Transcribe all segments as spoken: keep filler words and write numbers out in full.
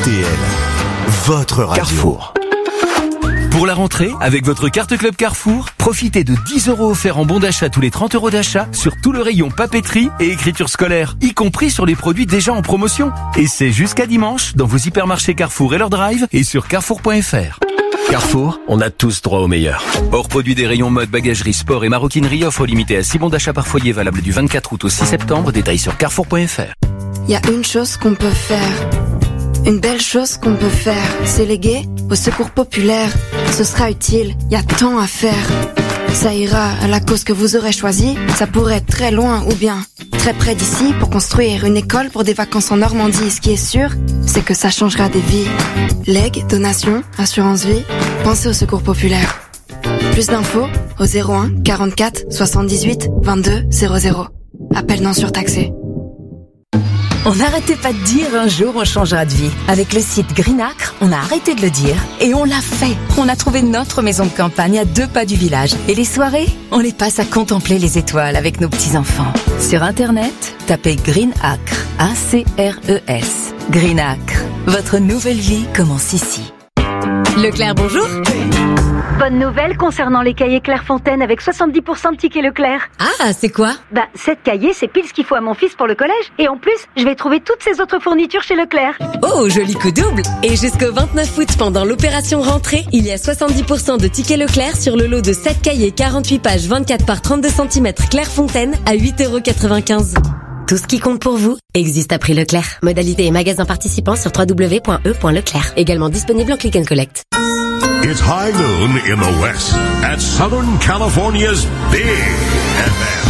T L, votre radio. Carrefour. Pour la rentrée, avec votre carte Club Carrefour, profitez de dix euros offerts en bon d'achat tous les trente euros d'achat sur tout le rayon papeterie et écriture scolaire, y compris sur les produits déjà en promotion. Et c'est jusqu'à dimanche dans vos hypermarchés Carrefour et leur drive et sur carrefour point f r. Carrefour, on a tous droit au meilleur. Hors produit des rayons mode, bagagerie, sport et maroquinerie, offre limitée à six bons d'achat par foyer valable du vingt-quatre août au six septembre, détails sur carrefour point f r. Il y a une chose qu'on peut faire. Une belle chose qu'on peut faire, c'est léguer au secours populaire. Ce sera utile, il y a tant à faire. Ça ira à la cause que vous aurez choisie. Ça pourrait être très loin ou bien très près d'ici pour construire une école pour des vacances en Normandie. Ce qui est sûr, c'est que ça changera des vies. Legs, donations, assurance vie, pensez au secours populaire. Plus d'infos au zéro un quarante-quatre soixante-dix-huit vingt-deux zéro zéro. Appel non surtaxé. On n'arrêtait pas de dire un jour on changera de vie. Avec le site Greenacre, on a arrêté de le dire et on l'a fait. On a trouvé notre maison de campagne à deux pas du village. Et les soirées, on les passe à contempler les étoiles avec nos petits-enfants. Sur Internet, tapez Greenacre, A C R E S. Greenacre, votre nouvelle vie commence ici. Leclerc, bonjour. Bonne nouvelle concernant les cahiers Clairefontaine avec soixante-dix pour cent de tickets Leclerc. Ah, c'est quoi? Bah, sept cahiers, c'est pile ce qu'il faut à mon fils pour le collège. Et en plus, je vais trouver toutes ces autres fournitures chez Leclerc. Oh, joli coup double. Et jusqu'au vingt-neuf août, pendant l'opération rentrée, il y a soixante-dix pour cent de tickets Leclerc sur le lot de sept cahiers quarante-huit pages vingt-quatre par trente-deux centimètres Clairefontaine à huit euros quatre-vingt-quinze. Tout ce qui compte pour vous existe à prix Leclerc. Modalité et magasin participants sur w w w point e point leclerc. Également disponible en click and collect. It's high noon in the West at Southern California's Big F M.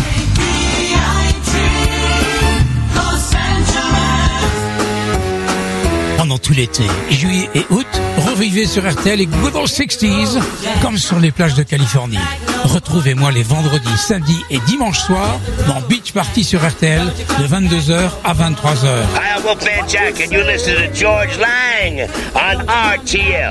Pendant tout l'été, juillet et août, revivez sur R T L les Good Old sixties, comme sur les plages de Californie. Retrouvez-moi les vendredis, samedis et dimanches soirs dans Beach Party sur R T L de vingt-deux heures à vingt-trois heures. Hi, I'm Wolfman Jack and you listen to George Lang on R T L.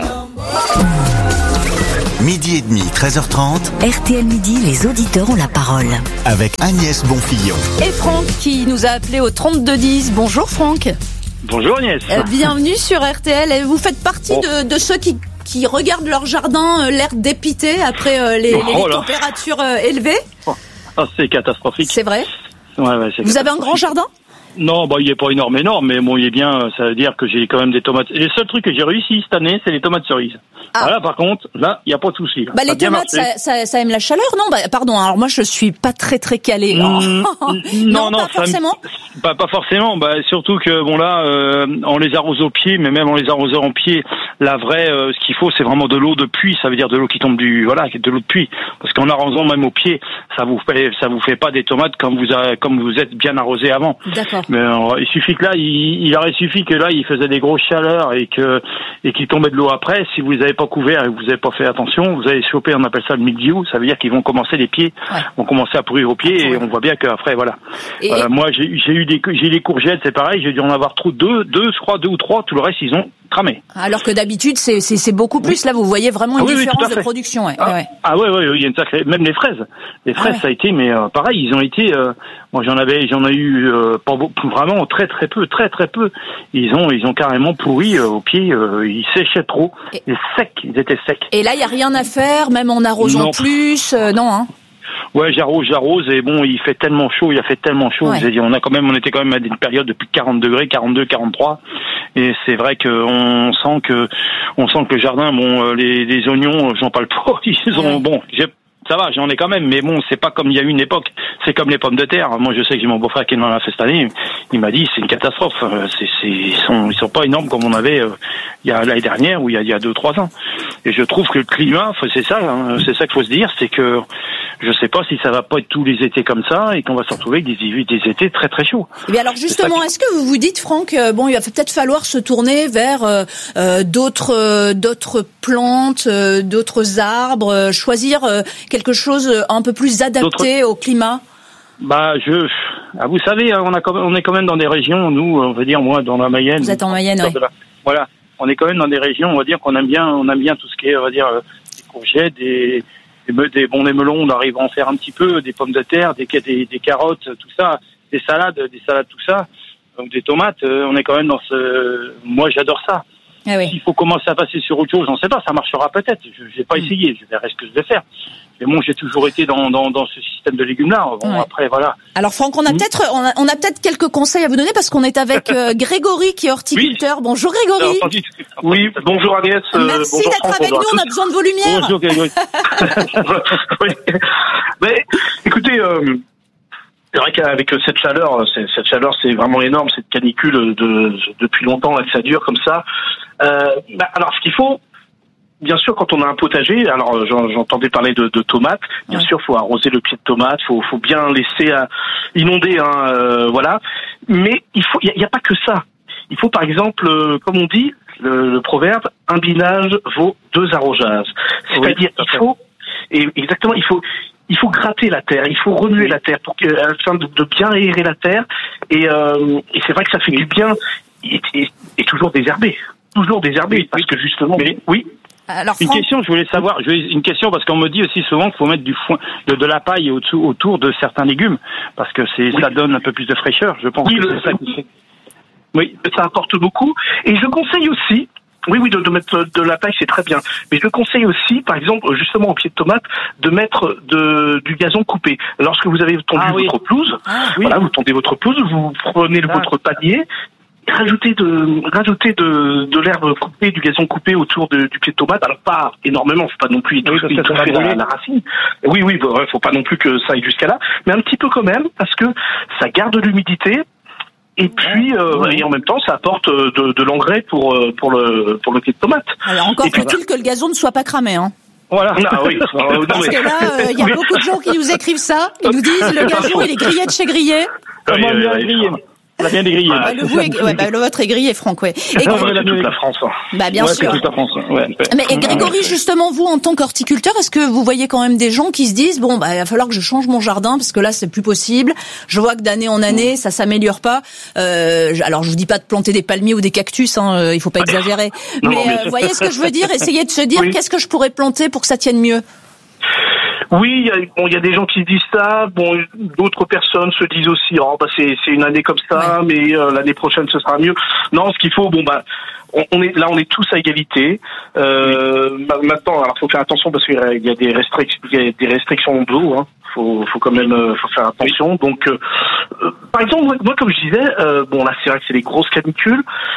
Midi et demi, treize heures trente. R T L Midi, les auditeurs ont la parole. Avec Agnès Bonfillon. Et Franck qui nous a appelé au trente-deux dix. Bonjour Franck. Bonjour Agnès. Euh, bienvenue sur R T L. Et vous faites partie oh. de, de ceux qui, qui regardent leur jardin euh, l'air dépité après euh, les, oh, les, les températures euh, élevées. Oh, oh, c'est catastrophique. C'est vrai. Ouais, ouais, c'est vous avez un grand jardin? Non, bah il est pas énorme, énorme, mais bon, il est bien. Ça veut dire que j'ai quand même des tomates. Et le seul truc que j'ai réussi cette année, c'est les tomates cerises. Ah. Voilà, par contre, là, il y a pas de souci. Bah les tomates, ça, ça, ça aime la chaleur, non? Bah pardon. Alors moi, je suis pas très très calée. Mmh, non, non, non, pas forcément. Pas, pas forcément. Bah surtout que bon là, euh, on les arrose au pied, mais même en les arrosant en pied, la vraie, euh, ce qu'il faut, c'est vraiment de l'eau de pluie. Ça veut dire de l'eau qui tombe du, voilà, de l'eau de pluie. Parce qu'en arrosant même au pied, ça vous fait, ça vous fait pas des tomates comme vous a, comme vous êtes bien arrosé avant. D'accord. Mais alors, il suffit que là, il, il aurait suffi que là, il faisait des grosses chaleurs et que et qu'il tombait de l'eau après. Si vous n'avez pas couvert et que vous n'avez pas fait attention, vous allez choper, on appelle ça le mildiou. Ça veut dire qu'ils vont commencer les pieds, ouais. vont commencer à pourrir aux pieds et on voit bien qu'après, voilà. Et euh, moi, j'ai, j'ai eu des, j'ai les courgettes, c'est pareil. J'ai dû en avoir trop deux, deux, je crois, deux ou trois. Tout le reste, ils ont cramé. Alors que d'habitude, c'est, c'est, c'est beaucoup plus. Oui. Là, vous voyez vraiment une ah, oui, différence oui, de production. Ouais. Ah, ouais. ah ouais, ouais, il y a une sacrée. Même les fraises, les fraises, ah, ouais. ça a été, mais euh, pareil, ils ont été. Euh, moi, j'en avais, j'en ai eu euh, pas vraiment très, très peu, très, très peu. Ils ont, ils ont carrément pourri euh, aux pieds. Euh, ils séchaient trop. Et... Ils secs, ils étaient secs. Et là, il y a rien à faire, même en arrosant non. plus, euh, non, hein. Ouais, j'arrose, j'arrose, et bon, il fait tellement chaud, il a fait tellement chaud. Ouais. Dit, on a quand même, on était quand même à une période de plus de quarante degrés, quarante-deux, quarante-trois, et c'est vrai qu'on sent que, on sent que le jardin, bon, les, les oignons, j'en parle pas, ils ont, ouais. bon, j'ai, ça va, j'en ai quand même, mais bon, c'est pas comme il y a eu une époque. C'est comme les pommes de terre. Moi, je sais que j'ai mon beau-frère qui est dans la fait cette année. Il m'a dit, c'est une catastrophe. C'est, c'est, ils sont, ils sont pas énormes comme on avait euh, il y a l'année dernière ou il y a, il y a deux, trois ans. Et je trouve que le climat, c'est ça, hein, c'est ça qu'il faut se dire, c'est que je sais pas si ça va pas être tous les étés comme ça et qu'on va se retrouver avec des, des étés très très chauds. Et bien alors justement, est-ce que vous vous dites, Franck, euh, bon, il va peut-être falloir se tourner vers euh, euh, d'autres, euh, d'autres plantes, euh, d'autres arbres, euh, choisir euh, quelque chose un peu plus adapté d'autres... au climat? Bah, je, ah, vous savez, on a quand même, on est quand même dans des régions, nous, on va dire, moi, dans la Mayenne. Vous êtes en Mayenne, oui. La, voilà. On est quand même dans des régions, on va dire, qu'on aime bien, on aime bien tout ce qui est, on va dire, euh, des courgettes, des, des, des, bon, des melons, on arrive à en faire un petit peu, des pommes de terre, des, des, des carottes, tout ça, des salades, des salades, tout ça. Donc, des tomates, euh, on est quand même dans ce, moi, j'adore ça. Ah oui. S'il faut commencer à passer sur autre chose, j'en sais pas, ça marchera peut-être. Je n'ai pas mmh. essayé, je verrai ce que je vais faire. Mais bon, j'ai toujours été dans, dans, dans ce système de légumes-là. Bon, ouais. après, voilà. Alors, Franck, on a mmh. peut-être, on a, on a peut-être quelques conseils à vous donner parce qu'on est avec euh, Grégory qui est horticulteur. Oui. Bonjour, Grégory. Alors, oui, bonjour Agnès. Euh, Merci bonjour d'être Franck, avec nous, on a besoin de vos lumières. Bonjour, Grégory. oui. Mais, écoutez, euh, c'est vrai qu'avec cette chaleur, c'est, cette chaleur, c'est vraiment énorme, cette canicule de, depuis longtemps, là, que ça dure comme ça. Euh, bah, alors, ce qu'il faut, bien sûr, quand on a un potager, alors j'entendais parler de, de tomates. Bien ouais. sûr, faut arroser le pied de tomate, faut, faut bien laisser euh, inonder, hein, euh, voilà. Mais il faut, il y, y a pas que ça. Il faut, par exemple, euh, comme on dit, le, le proverbe, un binage vaut deux arrosages. C'est-à-dire, oui, il faut, et exactement, il faut, il faut gratter la terre, il faut remuer oui. la terre pour que, afin de, de bien aérer la terre. Et, euh, et c'est vrai que ça fait oui. du bien et, et, et toujours désherber, toujours désherber, oui. parce que justement, mais, oui. Alors, une question, je voulais savoir, je voulais, une question parce qu'on me dit aussi souvent qu'il faut mettre du foin, de, de la paille autour, autour de certains légumes parce que c'est, oui. ça donne un peu plus de fraîcheur. Je pense oui, que le, c'est ça qui fait. Oui, ça apporte beaucoup. Et je conseille aussi, oui, oui, de, de mettre de la paille, c'est très bien. Mais je conseille aussi, par exemple, justement au pied de tomate, de mettre de, du gazon coupé. Lorsque vous avez tendu ah, oui. votre pelouse, ah, oui. voilà, vous tendez votre pelouse, vous prenez ah. votre panier. Rajouter de rajouter de de l'herbe coupée, du gazon coupé autour de, du pied de tomate. Alors pas énormément, faut pas non plus étouffer oui, la, la racine. Oui, oui, ouais, faut pas non plus que ça aille jusqu'à là, mais un petit peu quand même parce que ça garde l'humidité et puis euh, ouais. et en même temps ça apporte de, de l'engrais pour pour le pour le pied de tomate. Alors encore faut-il que le gazon ne soit pas cramé, hein. Voilà. Ah, oui. Parce que là, il euh, y a beaucoup de gens qui nous écrivent ça. Ils nous disent le gazon il est grillé de chez grillé. Comment oui, bien grillé. On a bien dégrillé. Ah, bah, le, vous est, ouais, bah, le vôtre est grillé, Franck, ouais. Et ouais, Grégory, c'est toute la France. Hein. Bah, bien ouais, sûr. C'est toute la France. Ouais. Mais et Grégory, justement, vous, en tant qu'horticulteur, est-ce que vous voyez quand même des gens qui se disent, bon, bah, il va falloir que je change mon jardin parce que là, c'est plus possible. Je vois que d'année en année, ça s'améliore pas. Euh, alors, je vous dis pas de planter des palmiers ou des cactus, hein, il faut pas exagérer. Non, mais, euh, vous voyez ce que je veux dire? Essayez de se dire, oui. qu'est-ce que je pourrais planter pour que ça tienne mieux? Oui, il y a, bon, il y a des gens qui disent ça. Bon, d'autres personnes se disent aussi, oh, bah c'est, c'est une année comme ça, ouais. mais euh, l'année prochaine ce sera mieux. Non, ce qu'il faut, bon bah, on, on est là, on est tous à égalité. Euh, oui. Maintenant, alors faut faire attention parce qu'il y a des restrictions, il y a des restrictions d'eau. Hein. Faut, faut quand même, euh, faut faire attention. Oui. Donc, euh, euh, par exemple, moi, moi, comme je disais, euh, bon là, c'est vrai que c'est des grosses canicules.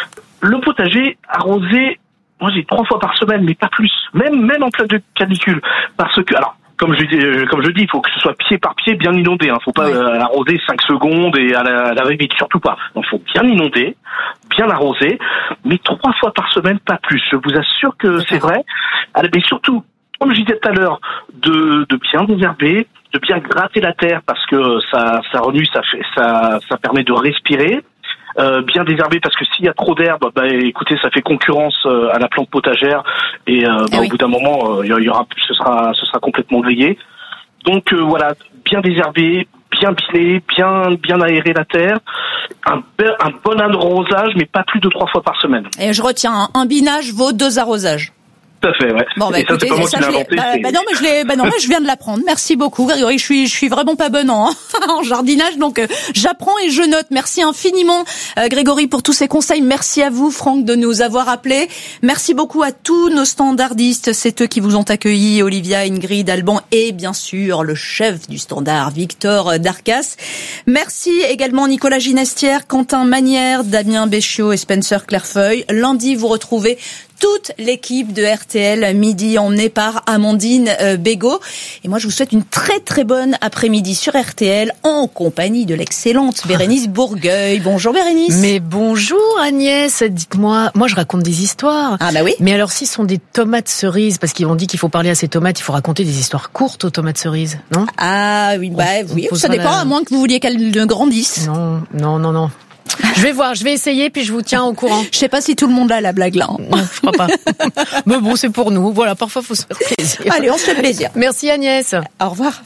Le potager arrosé, moi j'ai trois fois par semaine, mais pas plus. Même, même en pleine de canicule, parce que alors. Comme je dis, comme je dis, il faut que ce soit pied par pied bien inondé. Hein. Faut pas ouais. euh, arroser cinq secondes et à la, à la va-vite, surtout pas. Donc, faut bien inonder, bien arroser, mais trois fois par semaine, pas plus. Je vous assure que c'est vrai. Mais surtout, comme je disais tout à l'heure, de, de bien désherber, de bien gratter la terre parce que ça, ça remue, ça fait, ça, ça permet de respirer. Euh, bien désherber parce que s'il y a trop d'herbe, bah écoutez, ça fait concurrence euh, à la plante potagère et euh, bah, ah oui. au bout d'un moment, il euh, y aura, ce sera, ce sera complètement grillé. Donc euh, voilà, bien désherber, bien biler, bien, bien aérer la terre, un, un bon arrosage, mais pas plus de trois fois par semaine. Et je retiens, un binage vaut deux arrosages. Tout à fait, ouais. Bon, bah, et écoutez, ça, c'est pas moi qui l'ai inventé. Bah, bah non, mais je l'ai, bah non, mais je viens de l'apprendre. Merci beaucoup, Grégory. Je suis, je suis vraiment pas bonne en, en jardinage, donc euh, j'apprends et je note. Merci infiniment, euh, Grégory, pour tous ces conseils. Merci à vous, Franck, de nous avoir appelés. Merci beaucoup à tous nos standardistes. C'est eux qui vous ont accueillis, Olivia, Ingrid, Alban et bien sûr le chef du standard, Victor Darcas. Merci également Nicolas Ginestière, Quentin Manière, Damien Béchiot et Spencer Clairefeuille. Lundi, vous retrouvez toute l'équipe de R T L midi emmenée par Amandine euh, Bégaud. Et moi, je vous souhaite une très très bonne après-midi sur R T L en compagnie de l'excellente Bérénice Bourgueil. Bonjour Bérénice. Mais bonjour Agnès, dites-moi, moi je raconte des histoires. Ah bah oui. Mais alors s'ils sont des tomates cerises, parce qu'ils ont dit qu'il faut parler à ces tomates, il faut raconter des histoires courtes aux tomates cerises, non? Ah oui, bah on, oui, on ça dépend, la... à moins que vous vouliez qu'elles grandissent. Non, non, non, non. Je vais voir, je vais essayer, puis je vous tiens au courant. Je sais pas si tout le monde a la blague là. Non, je crois pas. Mais bon, c'est pour nous. Voilà, parfois faut se faire plaisir. Allez, on se fait plaisir. Merci Agnès. Au revoir.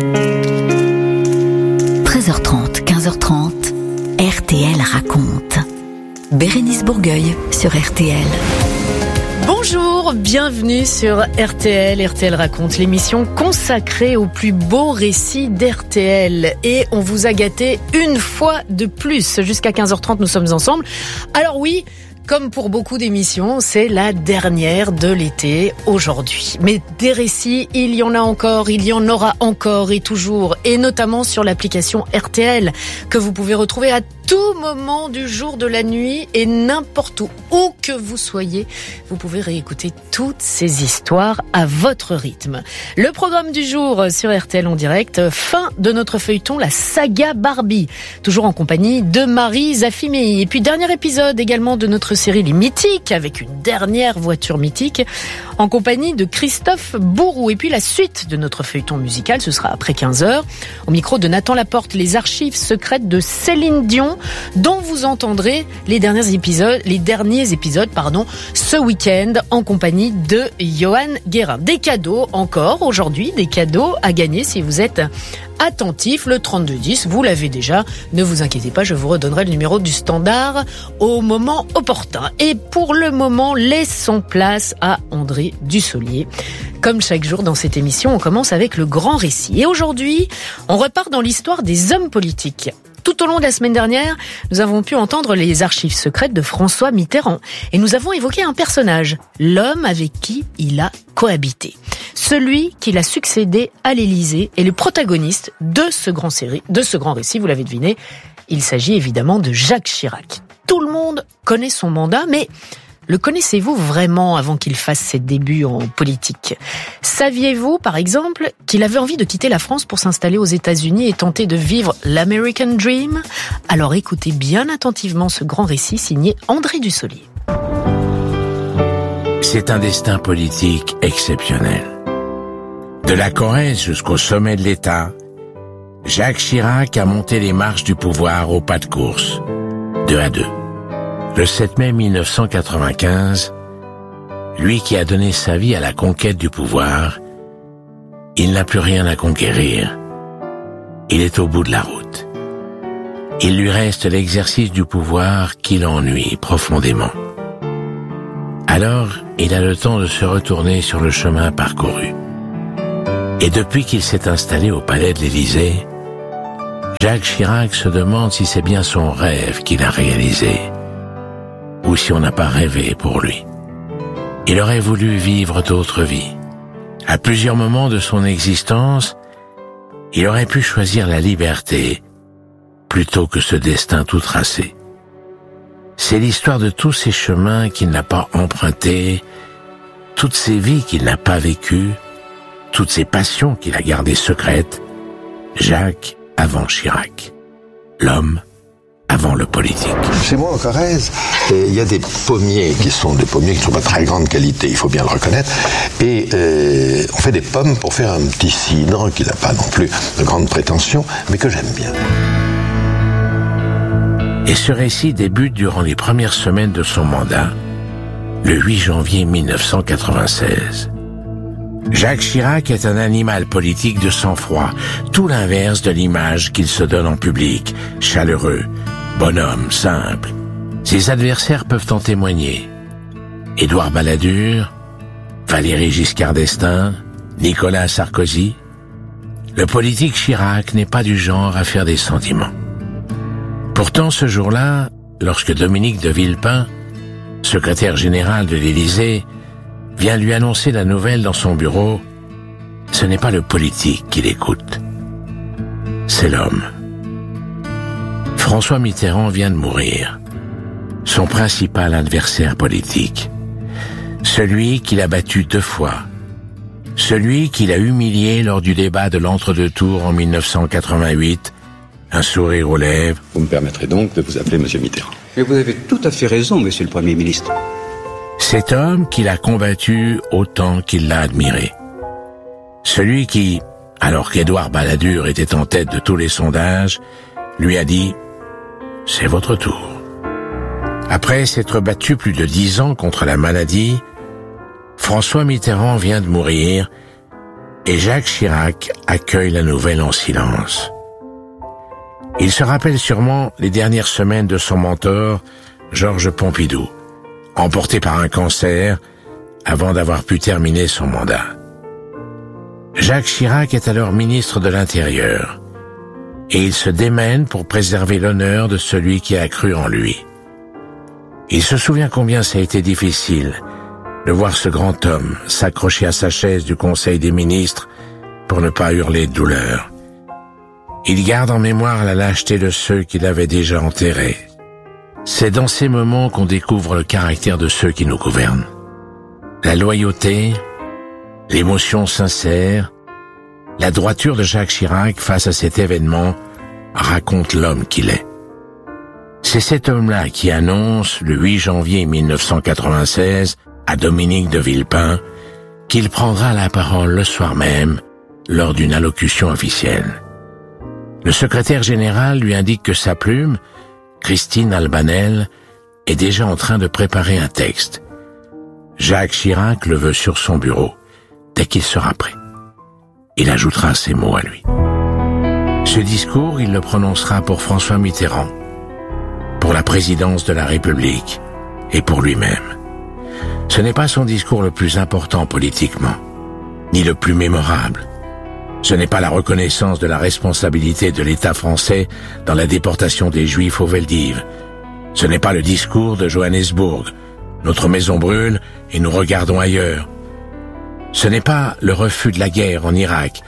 treize heures trente, quinze heures trente, R T L raconte. Bérénice Bourgueil sur R T L. Bonjour, bienvenue sur R T L. R T L raconte, l'émission consacrée aux plus beaux récits d'R T L. Et on vous a gâté une fois de plus. Jusqu'à quinze heures trente, nous sommes ensemble. Alors oui, Comme pour beaucoup d'émissions, c'est la dernière de l'été aujourd'hui. Mais des récits, il y en a encore, il y en aura encore et toujours, et notamment sur l'application R T L, que vous pouvez retrouver à tout moment du jour, de la nuit et n'importe où, où que vous soyez. Vous pouvez réécouter toutes ces histoires à votre rythme. Le programme du jour sur R T L en direct, fin de notre feuilleton, la saga Barbie, toujours en compagnie de Marie Zafimi. Et puis dernier épisode également de notre série Les Mythiques, avec une dernière voiture mythique, en compagnie de Christophe Bourou. Et puis la suite de notre feuilleton musical, ce sera après quinze heures, au micro de Nathan Laporte, les archives secrètes de Céline Dion, dont vous entendrez les derniers épisodes, les derniers épisodes, pardon, ce week-end, en compagnie de Johan Guérin. Des cadeaux encore aujourd'hui, des cadeaux à gagner si vous êtes attentif, le trente-deux dix, vous l'avez déjà, ne vous inquiétez pas, je vous redonnerai le numéro du standard au moment opportun. Et pour le moment, laissons place à André Dussolier. Comme chaque jour dans cette émission, on commence avec le grand récit. Et aujourd'hui, on repart dans l'histoire des hommes politiques. Tout au long de la semaine dernière, nous avons pu entendre les archives secrètes de François Mitterrand. Et nous avons évoqué un personnage, l'homme avec qui il a cohabité. Celui qui l'a succédé à l'Élysée est le protagoniste de ce grand série, de ce grand récit, vous l'avez deviné. Il s'agit évidemment de Jacques Chirac. Tout le monde connaît son mandat, mais le connaissez-vous vraiment avant qu'il fasse ses débuts en politique ? Saviez-vous, par exemple, qu'il avait envie de quitter la France pour s'installer aux États-Unis et tenter de vivre l'American Dream ? Alors écoutez bien attentivement ce grand récit signé André Dussolier. C'est un destin politique exceptionnel. De la Corrèze jusqu'au sommet de l'État, Jacques Chirac a monté les marches du pouvoir au pas de course, deux à deux. Le sept mai mille neuf cent quatre-vingt-quinze, lui qui a donné sa vie à la conquête du pouvoir, il n'a plus rien à conquérir. Il est au bout de la route. Il lui reste l'exercice du pouvoir qui l'ennuie profondément. Alors, il a le temps de se retourner sur le chemin parcouru. Et depuis qu'il s'est installé au palais de l'Élysée, Jacques Chirac se demande si c'est bien son rêve qu'il a réalisé, ou si on n'a pas rêvé pour lui. Il aurait voulu vivre d'autres vies. À plusieurs moments de son existence, il aurait pu choisir la liberté plutôt que ce destin tout tracé. C'est l'histoire de tous ces chemins qu'il n'a pas empruntés, toutes ces vies qu'il n'a pas vécues, toutes ces passions qu'il a gardées secrètes. Jacques avant Chirac. L'homme avant le politique. Chez moi, en Corrèze, il y a des pommiers qui sont des pommiers qui ne sont pas de très grande qualité, il faut bien le reconnaître. Et euh, on fait des pommes pour faire un petit cidre qui n'a pas non plus de grande prétention, mais que j'aime bien. Et ce récit débute durant les premières semaines de son mandat, le huit janvier mille neuf cent quatre-vingt-seize. Jacques Chirac est un animal politique de sang-froid, tout l'inverse de l'image qu'il se donne en public, chaleureux, bonhomme, simple. Ses adversaires peuvent en témoigner. Édouard Balladur, Valéry Giscard d'Estaing, Nicolas Sarkozy. Le politique Chirac n'est pas du genre à faire des sentiments. Pourtant, ce jour-là, lorsque Dominique de Villepin, secrétaire général de l'Élysée, vient lui annoncer la nouvelle dans son bureau, ce n'est pas le politique qu'il écoute, c'est l'homme. François Mitterrand vient de mourir, son principal adversaire politique, celui qu'il a battu deux fois, celui qu'il a humilié lors du débat de l'entre-deux tours en mille neuf cent quatre-vingt-huit, un sourire aux lèvres. Vous me permettrez donc de vous appeler Monsieur Mitterrand. Et vous avez tout à fait raison, Monsieur le Premier ministre. Cet homme qu'il a combattu autant qu'il l'a admiré. Celui qui, alors qu'Édouard Balladur était en tête de tous les sondages, lui a dit « C'est votre tour ». Après s'être battu plus de dix ans contre la maladie, François Mitterrand vient de mourir et Jacques Chirac accueille la nouvelle en silence. Il se rappelle sûrement les dernières semaines de son mentor, Georges Pompidou, emporté par un cancer avant d'avoir pu terminer son mandat. Jacques Chirac est alors ministre de l'Intérieur et il se démène pour préserver l'honneur de celui qui a cru en lui. Il se souvient combien ça a été difficile de voir ce grand homme s'accrocher à sa chaise du Conseil des ministres pour ne pas hurler de douleur. Il garde en mémoire la lâcheté de ceux qui l'avaient déjà enterré. C'est dans ces moments qu'on découvre le caractère de ceux qui nous gouvernent. La loyauté, l'émotion sincère, la droiture de Jacques Chirac face à cet événement raconte l'homme qu'il est. C'est cet homme-là qui annonce, le huit janvier mille neuf cent quatre-vingt-seize, à Dominique de Villepin, qu'il prendra la parole le soir même, lors d'une allocution officielle. Le secrétaire général lui indique que sa plume, Christine Albanel, est déjà en train de préparer un texte. Jacques Chirac le veut sur son bureau, dès qu'il sera prêt. Il ajoutera ces mots à lui. Ce discours, il le prononcera pour François Mitterrand, pour la présidence de la République et pour lui-même. Ce n'est pas son discours le plus important politiquement, ni le plus mémorable. Ce n'est pas la reconnaissance de la responsabilité de l'État français dans la déportation des Juifs aux Veldives. Ce n'est pas le discours de Johannesburg. Notre maison brûle et nous regardons ailleurs. Ce n'est pas le refus de la guerre en Irak,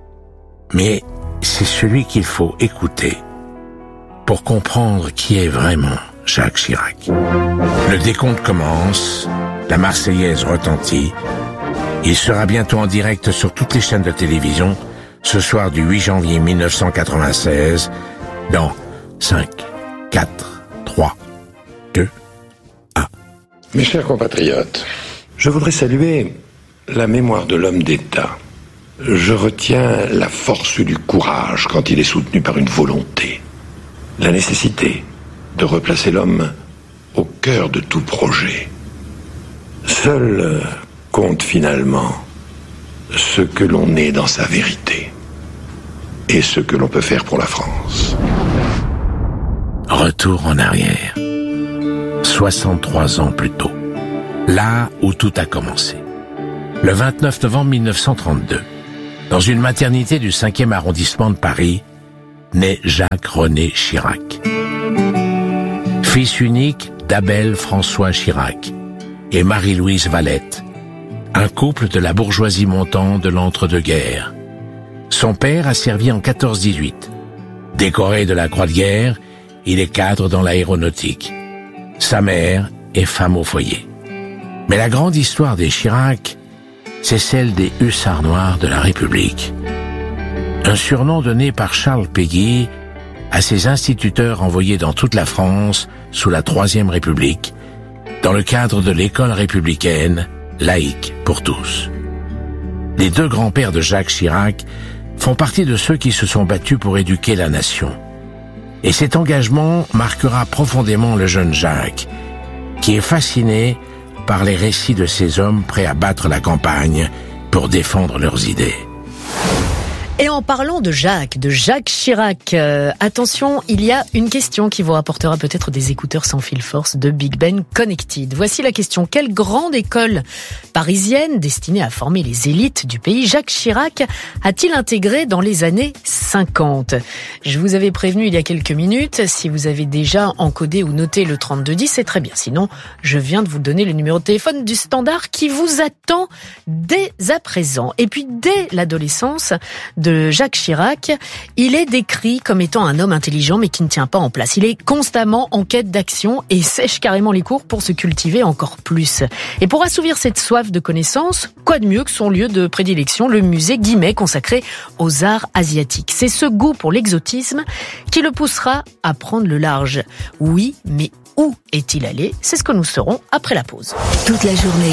mais c'est celui qu'il faut écouter pour comprendre qui est vraiment Jacques Chirac. Le décompte commence, la Marseillaise retentit. Il sera bientôt en direct sur toutes les chaînes de télévision, ce soir du huit janvier mille neuf cent quatre-vingt-seize, dans cinq, quatre, trois, deux, un. Mes chers compatriotes, je voudrais saluer la mémoire de l'homme d'État. Je retiens la force du courage quand il est soutenu par une volonté, la nécessité de replacer l'homme au cœur de tout projet. Seul euh, compte finalement ce que l'on est dans sa vérité et ce que l'on peut faire pour la France. Retour en arrière, soixante-trois ans plus tôt, là où tout a commencé. Le vingt-neuf novembre mille neuf cent trente-deux, dans une maternité du cinquième arrondissement de Paris, naît Jacques-René Chirac. Fils unique d'Abel François Chirac et Marie-Louise Valette, un couple de la bourgeoisie montante de l'entre-deux-guerres. Son père a servi en quatorze dix-huit. Décoré de la Croix de guerre, il est cadre dans l'aéronautique. Sa mère est femme au foyer. Mais la grande histoire des Chirac, c'est celle des hussards noirs de la République. Un surnom donné par Charles Péguy à ses instituteurs envoyés dans toute la France sous la Troisième République, dans le cadre de l'école républicaine, laïque pour tous. Les deux grands-pères de Jacques Chirac font partie de ceux qui se sont battus pour éduquer la nation. Et cet engagement marquera profondément le jeune Jacques, qui est fasciné par les récits de ces hommes prêts à battre la campagne pour défendre leurs idées. Et en parlant de Jacques, de Jacques Chirac, euh, attention, il y a une question qui vous rapportera peut-être des écouteurs sans fil force de Big Ben Connected. Voici la question. Quelle grande école parisienne destinée à former les élites du pays Jacques Chirac a-t-il intégré dans les années cinquante? Je vous avais prévenu il y a quelques minutes, si vous avez déjà encodé ou noté le trente-deux dix, c'est très bien. Sinon, je viens de vous donner le numéro de téléphone du standard qui vous attend dès à présent. Et puis, dès l'adolescence de De Jacques Chirac, il est décrit comme étant un homme intelligent mais qui ne tient pas en place. Il est constamment en quête d'action et sèche carrément les cours pour se cultiver encore plus. Et pour assouvir cette soif de connaissance, quoi de mieux que son lieu de prédilection, le musée Guimet consacré aux arts asiatiques. C'est ce goût pour l'exotisme qui le poussera à prendre le large. Oui, mais où est-il allé? C'est ce que nous saurons après la pause. Toute la journée.